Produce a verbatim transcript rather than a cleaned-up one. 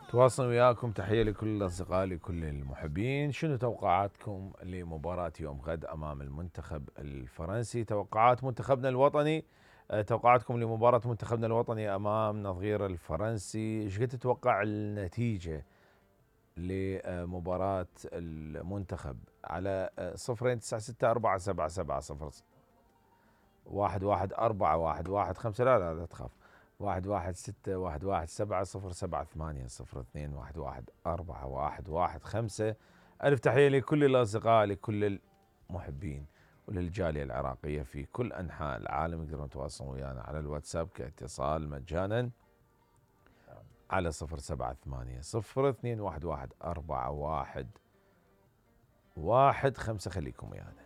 تواصل وياكم. تحية لكل الأصدقاء لكل المحبين. شنو توقعاتكم لمباراة يوم غد أمام المنتخب الفرنسي؟ توقعات منتخبنا الوطني، آه، توقعاتكم لمباراة منتخبنا الوطني أمام نظير الفرنسي. ايش قد تتوقع النتيجة لمباراة المنتخب؟ على آه، صفرين تسعة ستة أربعة سبعة سبعة صفر واحد واحد أربعة واحد واحد خمسة. لا لا لا تخاف. واحد واحد ستة واحد واحد سبعة صفر سبعة ثمانية صفر اثنين واحد واحد أربعة واحد واحد خمسة. ألف تحية لكل الأصدقاء لكل المحبين وللجالية العراقية في كل أنحاء العالم. يقدرون يتواصلون ويانا على الواتساب كاتصال مجانا على صفر سبعة ثمانية صفر اثنين واحد واحد أربعة واحد واحد خمسة. خليكم ويانا.